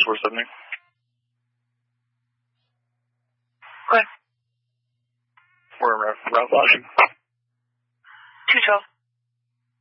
470. Go ahead. We're in route flashing. 212.